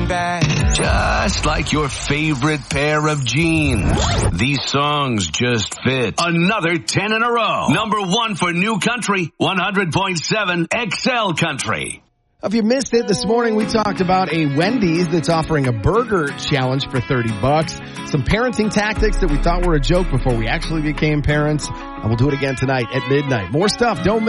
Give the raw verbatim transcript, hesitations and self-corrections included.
back. Just like your favorite pair of jeans. These songs just fit. Another ten in a row. Number one for New Country, one hundred point seven X L Country. If you missed it this morning, we talked about a Wendy's that's offering a burger challenge for thirty bucks. Some parenting tactics that we thought were a joke before we actually became parents. And we'll do it again tonight at midnight. More stuff. Don't miss